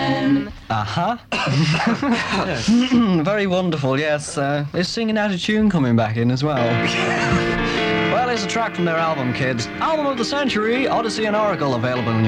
Uh-huh. Very wonderful, yes. Is Singing Out of Tune coming back in as well? Well, here's a track from their album, kids. Album of the Century, Odyssey and Oracle, available in